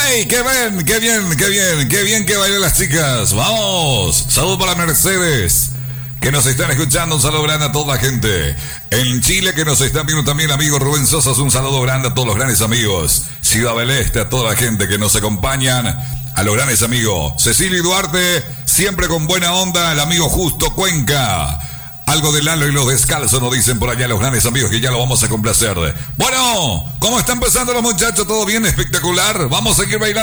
¡Ey! ¡Qué bien, qué bien, qué bien! ¡Qué bien que bailan las chicas! ¡Vamos! Saludos para Mercedes, que nos están escuchando. Un saludo grande a toda la gente. En Chile, que nos están viendo también, amigo Rubén Sosa. Un saludo grande a todos los grandes amigos. Ciudad del Este, a toda la gente que nos acompañan. A los grandes amigos. Cecilia y Duarte, siempre con buena onda. El amigo Justo Cuenca. Algo de Lalo y los descalzos nos dicen por allá los grandes amigos, que ya lo vamos a complacer. Bueno, ¿cómo están pasando los muchachos? ¿Todo bien? Espectacular. Vamos a seguir bailando.